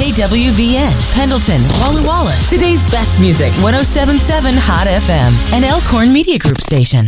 KWVN, Pendleton, Walla Walla. Today's best music, 107.7 Hot FM, an Elkhorn Media Group station.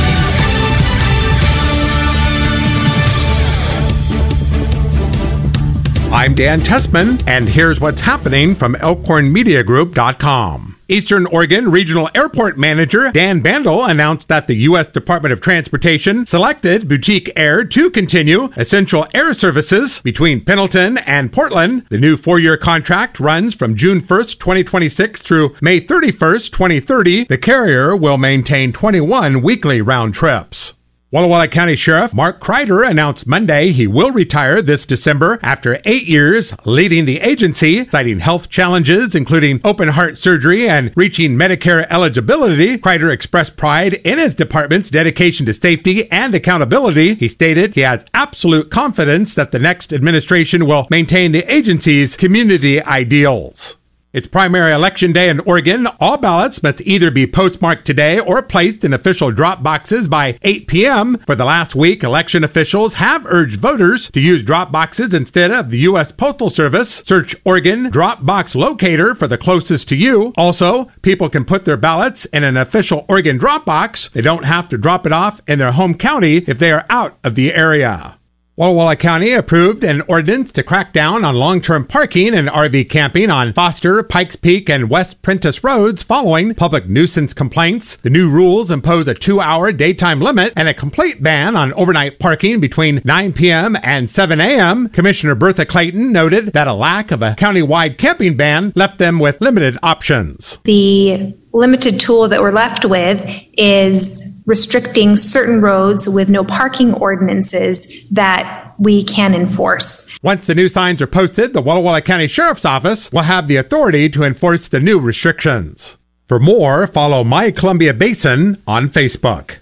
I'm Dan Tessman, and here's what's happening from ElkhornMediaGroup.com. Eastern Oregon Regional Airport Manager Dan Bandel announced that the U.S. Department of Transportation selected Boutique Air to continue essential air services between Pendleton and Portland. The new 4-year contract runs from June 1st, 2026 through May 31st, 2030. The carrier will maintain 21 weekly round trips. Walla Walla County Sheriff Mark Kreider announced Monday he will retire this December after 8 years leading the agency, citing health challenges, including open heart surgery and reaching Medicare eligibility. Kreider expressed pride in his department's dedication to safety and accountability. He stated he has absolute confidence that the next administration will maintain the agency's community ideals. It's primary election day in Oregon. All ballots must either be postmarked today or placed in official drop boxes by 8 p.m. For the last week, election officials have urged voters to use drop boxes instead of the U.S. Postal Service. Search Oregon Drop Box Locator for the closest to you. Also, people can put their ballots in an official Oregon drop box. They don't have to drop it off in their home county if they are out of the area. Walla Walla County approved an ordinance to crack down on long-term parking and RV camping on Foster, Pikes Peak, and West Prentice roads following public nuisance complaints. The new rules impose a 2-hour daytime limit and a complete ban on overnight parking between 9 p.m. and 7 a.m. Commissioner Bertha Clayton noted that a lack of a countywide camping ban left them with limited options. The limited tool that we're left with is restricting certain roads with no parking ordinances that we can enforce. Once the new signs are posted, the Walla Walla County Sheriff's Office will have the authority to enforce the new restrictions. For more, follow My Columbia Basin on Facebook.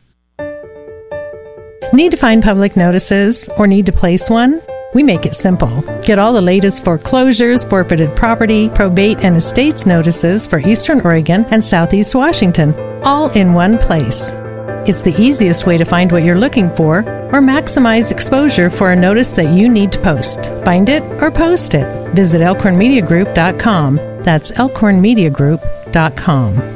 Need to find public notices or need to place one? We make it simple. Get all the latest foreclosures, forfeited property, probate, and estates notices for Eastern Oregon and Southeast Washington, all in one place. It's the easiest way to find what you're looking for or maximize exposure for a notice that you need to post. Find it or post it. Visit ElkhornMediaGroup.com. That's ElkhornMediaGroup.com.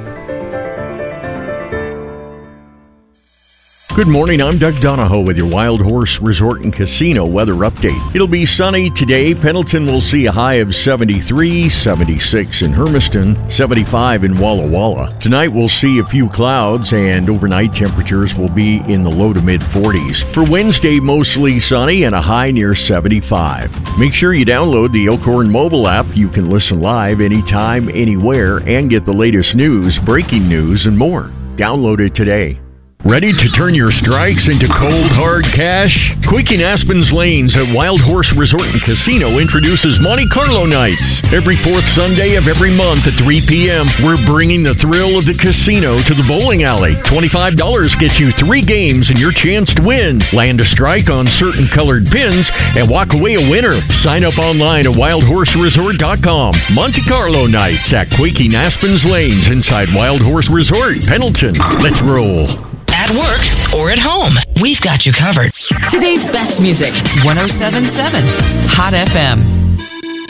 Good morning, I'm Doug Donahoe with your Wild Horse Resort and Casino weather update. It'll be sunny today. Pendleton will see a high of 73, 76 in Hermiston, 75 in Walla Walla. Tonight we'll see a few clouds and overnight temperatures will be in the low to mid 40s. For Wednesday, mostly sunny and a high near 75. Make sure you download the Elkhorn mobile app. You can listen live anytime, anywhere, and get the latest news, breaking news, and more. Download it today. Ready to turn your strikes into cold, hard cash? Quaking Aspen's Lanes at Wild Horse Resort and Casino introduces Monte Carlo nights. Every fourth Sunday of every month at 3 p.m., we're bringing the thrill of the casino to the bowling alley. $25 gets you 3 games and your chance to win. Land a strike on certain colored pins and walk away a winner. Sign up online at wildhorseresort.com. Monte Carlo nights at Quaking Aspen's Lanes inside Wild Horse Resort, Pendleton. Let's roll. At work or at home, we've got you covered. Today's best music, 107.7 Hot FM.